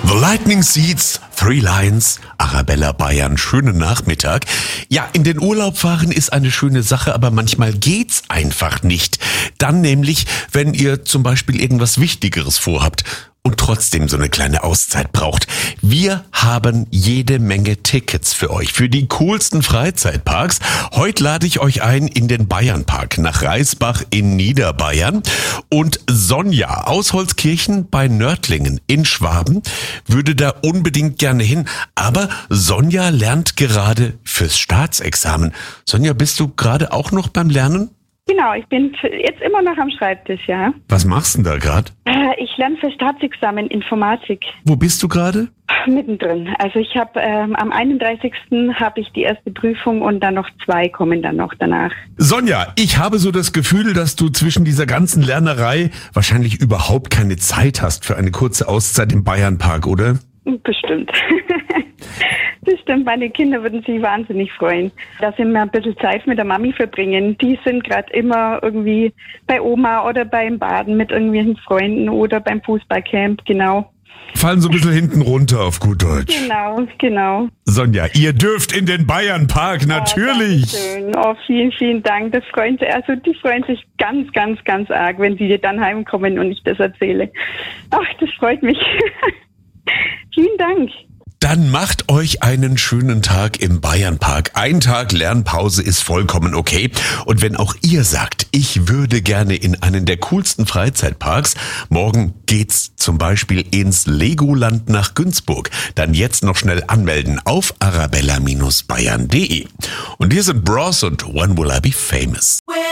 The Lightning Seeds, Three Lions, Arabella Bayern, schönen Nachmittag. Ja, in den Urlaub fahren ist eine schöne Sache, aber manchmal geht's einfach nicht. Dann nämlich, wenn ihr zum Beispiel irgendwas Wichtigeres vorhabt und trotzdem so eine kleine Auszeit braucht. Wir haben jede Menge Tickets für euch, für die coolsten Freizeitparks. Heute lade ich euch ein in den Bayernpark nach Reisbach in Niederbayern. Und Sonja aus Holzkirchen bei Nördlingen in Schwaben würde da unbedingt gerne hin. Aber Sonja lernt gerade fürs Staatsexamen. Sonja, bist du gerade auch noch beim Lernen? Genau, ich bin jetzt immer noch am Schreibtisch, ja. Was machst du denn da gerade? Ich lerne für Staatsexamen Informatik. Wo bist du gerade? Mittendrin. Also ich habe am 31. habe ich die erste Prüfung und dann noch 2 kommen dann noch danach. Sonja, ich habe so das Gefühl, dass du zwischen dieser ganzen Lernerei wahrscheinlich überhaupt keine Zeit hast für eine kurze Auszeit im Bayernpark, oder? Bestimmt. Bestimmt, meine Kinder würden sich wahnsinnig freuen, dass sie mal ein bisschen Zeit mit der Mami verbringen. Die sind gerade immer irgendwie bei Oma oder beim Baden mit irgendwelchen Freunden oder beim Fußballcamp, genau. Fallen so ein bisschen hinten runter auf gut Deutsch. Genau. Sonja, ihr dürft in den Bayernpark, natürlich. Schön. Oh, vielen, vielen Dank. Das freut sich, also die freuen sich ganz, ganz, ganz arg, wenn sie dann heimkommen und ich das erzähle. Ach, das freut mich. Vielen Dank. Dann macht euch einen schönen Tag im Bayernpark. Ein Tag Lernpause ist vollkommen okay. Und wenn auch ihr sagt, ich würde gerne in einen der coolsten Freizeitparks, morgen geht's zum Beispiel ins Legoland nach Günzburg, dann jetzt noch schnell anmelden auf arabella-bayern.de. Und hier sind Bros und When Will I Be Famous?